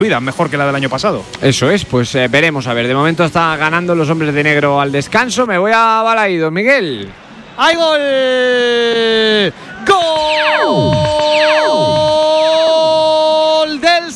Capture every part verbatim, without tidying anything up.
mejor que la del año pasado. Eso es, pues eh, veremos. A ver, de momento está ganando los hombres de negro al descanso. Me voy a Balaídos, Miguel. ¡Hay gol! ¡Gol del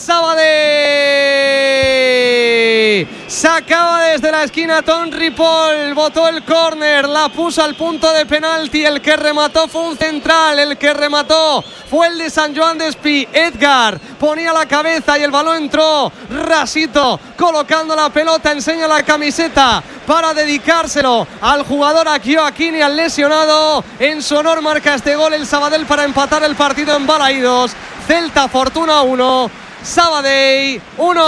Sabadell! Sacaba desde la esquina Ton Ripoll, botó el córner, la puso al punto de penalti. El que remató fue un central, el que remató fue el de San Joan Despí. Edgar ponía la cabeza y el balón entró rasito, colocando la pelota, enseña la camiseta para dedicárselo al jugador Joaquín y al lesionado. En su honor marca este gol el Sabadell para empatar el partido en Balaídos. Celta Fortuna uno, Sabadell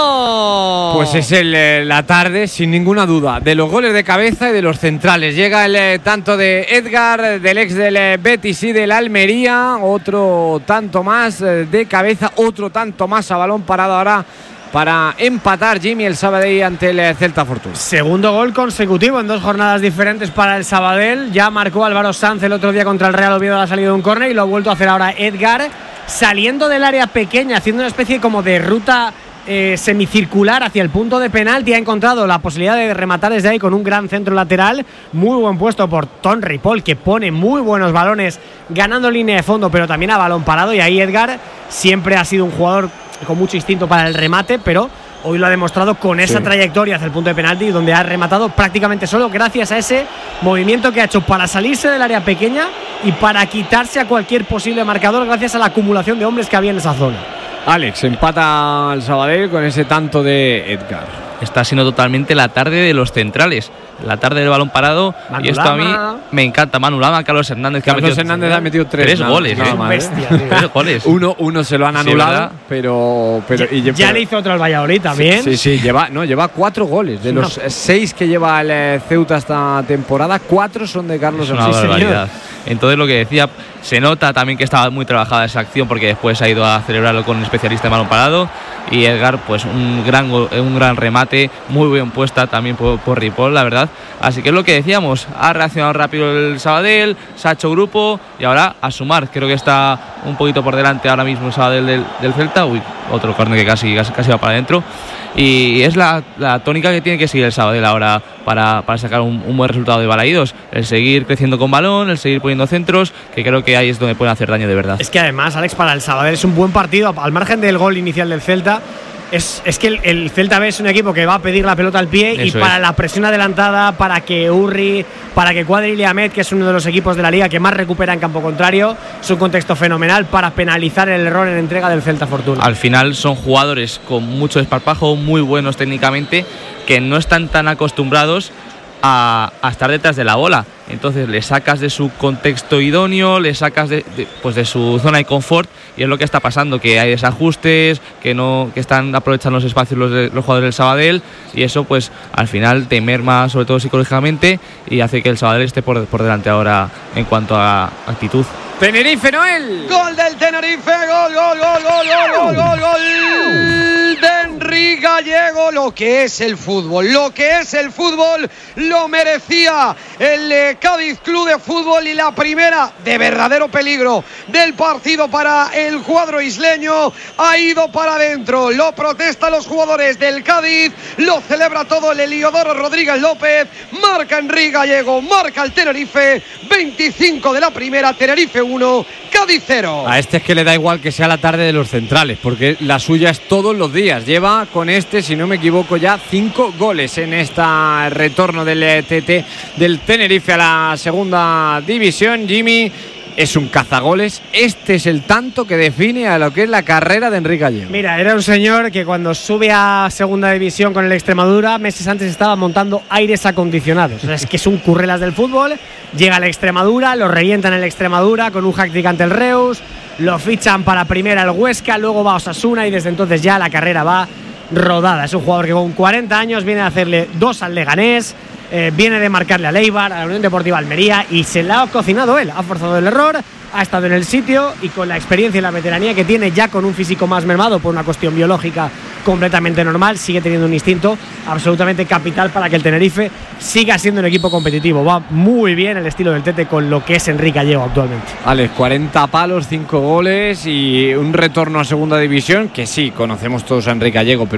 uno. Pues es el, eh, la tarde, sin ninguna duda, de los goles de cabeza y de los centrales. Llega el eh, tanto de Edgar, del ex del eh, Betis y del Almería. Otro tanto más eh, de cabeza, otro tanto más a balón parado ahora para empatar Jimmy el Sabadell ante el eh, Celta Fortuna. Segundo gol consecutivo en dos jornadas diferentes para el Sabadell. Ya marcó Álvaro Sanz el otro día contra el Real Oviedo, ha salido de un córner y lo ha vuelto a hacer ahora Edgar, saliendo del área pequeña, haciendo una especie como de ruta eh, semicircular hacia el punto de penalti. Ha encontrado la posibilidad de rematar desde ahí con un gran centro lateral. Muy buen puesto por Ton Ripoll, que pone muy buenos balones ganando línea de fondo, pero también a balón parado. Y ahí Edgar siempre ha sido un jugador con mucho instinto para el remate, pero hoy lo ha demostrado con esa sí. trayectoria hacia el punto de penalti, donde ha rematado prácticamente solo gracias a ese movimiento que ha hecho para salirse del área pequeña y para quitarse a cualquier posible marcador gracias a la acumulación de hombres que había en esa zona. Alex, empata al Sabadell con ese tanto de Edgar. Está siendo totalmente la tarde de los centrales, la tarde del balón parado. Manu y esto Lama. a mí me encanta. Manu Lama, Carlos Hernández, que Carlos ha metido, Hernández ha metido tres, tres nada, goles. Nada ¿eh? más, Bestia, ¿eh? Tres goles. Uno, uno se lo han anulado, sí, pero, pero ya, y, ya pero, le hizo otro al Valladolid también. Sí, sí, sí, lleva, no, lleva cuatro goles. De los no. seis que lleva el eh, Ceuta esta temporada, cuatro son de Carlos Hernández. Es una barbaridad. Entonces, lo que decía, se nota también que estaba muy trabajada esa acción, porque después ha ido a celebrarlo con un especialista de balón parado. Y Edgar, pues un gran un gran remate, muy bien puesta también por, por Ripoll, la verdad. Así que es lo que decíamos, ha reaccionado rápido el Sabadell, se ha hecho grupo y ahora a sumar. Creo que está un poquito por delante ahora mismo el Sabadell del, del Celta. Uy, otro córner que casi, casi, casi va para adentro. Y es la, la tónica que tiene que seguir el Sabadell ahora para, para sacar un, un buen resultado de Balaídos. El seguir creciendo con balón, el seguir poniendo centros, que creo que ahí es donde pueden hacer daño de verdad. Es que además, Alex, para el Sabadell es un buen partido, al margen del gol inicial del Celta. Es, es que el, el Celta B es un equipo que va a pedir la pelota al pie. Eso y para es. La presión adelantada, para que Urri, para que Cuadri Liamet, que es uno de los equipos de la liga que más recupera en campo contrario, es un contexto fenomenal para penalizar el error en entrega del Celta Fortuna. Al final son jugadores con mucho desparpajo, muy buenos técnicamente, que no están tan acostumbrados a, a estar detrás de la bola. Entonces le sacas de su contexto idóneo, le sacas de, de, pues de su zona de confort, y es lo que está pasando, que hay desajustes, que no que están aprovechando los espacios los, de, los jugadores del Sabadell, y eso pues al final te merma sobre todo psicológicamente y hace que el Sabadell esté por, por delante ahora en cuanto a actitud. Tenerife, Noel. Gol del Tenerife, gol, gol, gol, gol, gol, gol, gol, gol de Enrique Gallego. Lo que es el fútbol, lo que es el fútbol, lo merecía el eh, Cádiz Club de Fútbol, y la primera de verdadero peligro del partido para el cuadro isleño ha ido para adentro. Lo protestan los jugadores del Cádiz, lo celebra todo el Heliodoro Rodríguez López. Marca Enrique Gallego, marca el Tenerife, veinticinco de la primera, Tenerife uno, Cádiz cero. A este es que le da igual que sea la tarde de los centrales, porque la suya es todos los días. Lleva con este, si no me equivoco, ya cinco goles en este retorno del T T del Tenerife a la segunda división. Jimmy, es un cazagoles. Este es el tanto que define a lo que es la carrera de Enrique Gallego. Mira, era un señor que cuando sube a segunda división con el Extremadura, meses antes estaba montando aires acondicionados. O sea, es que es un currelas del fútbol. Llega al Extremadura, lo revientan en el Extremadura con un hat-trick ante el Reus, lo fichan para primera el Huesca, luego va a Osasuna y desde entonces ya la carrera va rodada. Es un jugador que con cuarenta años viene a hacerle dos al Leganés, eh, viene de marcarle a Eibar, a la Unión Deportiva Almería, y se la ha cocinado él. Ha forzado el error, ha estado en el sitio, y con la experiencia y la veteranía que tiene, ya con un físico más mermado por una cuestión biológica completamente normal. Sigue teniendo un instinto absolutamente capital para que el Tenerife siga siendo un equipo competitivo. Va muy bien el estilo del Tete con lo que es Enrique Gallego actualmente. Alex, cuarenta palos, cinco goles y un retorno a segunda división, que sí, conocemos todos a Enrique Gallego, pero